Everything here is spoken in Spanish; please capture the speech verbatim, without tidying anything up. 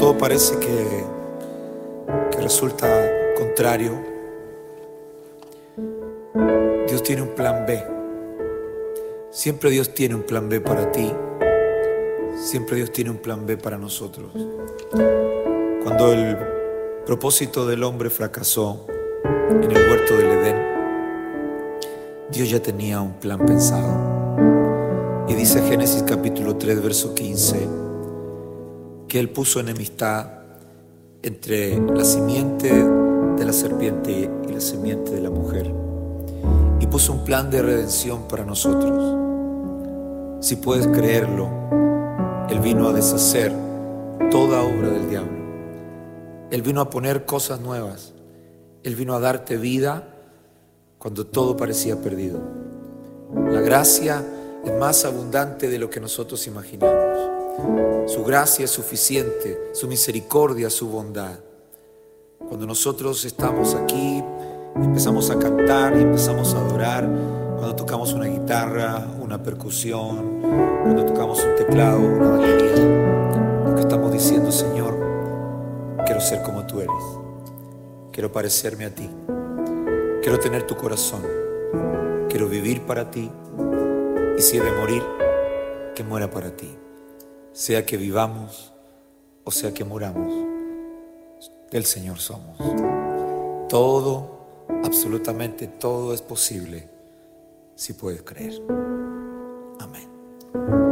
todo parece que, que resulta contrario, Dios tiene un plan B. Siempre Dios tiene un plan B para ti. Siempre Dios tiene un plan B para nosotros. Cuando el propósito del hombre fracasó en el huerto del Edén, Dios ya tenía un plan pensado. Y dice Génesis capítulo tres, verso quince, que Él puso enemistad entre la simiente de la serpiente y la simiente de la mujer. Y puso un plan de redención para nosotros. Si puedes creerlo, Él vino a deshacer toda obra del diablo. Él vino a poner cosas nuevas. Él vino a darte vida cuando todo parecía perdido. La gracia es más abundante de lo que nosotros imaginamos. Su gracia es suficiente, su misericordia, su bondad. Cuando nosotros estamos aquí, empezamos a cantar y empezamos a adorar, cuando tocamos una guitarra, una percusión, cuando tocamos un teclado, una batería, lo que estamos diciendo: Señor, quiero ser como tú eres, quiero parecerme a ti, quiero tener tu corazón, quiero vivir para ti, y si he de morir, que muera para ti. Sea que vivamos o sea que muramos, del Señor somos. Todo, absolutamente todo es posible si puedes creer. Amén.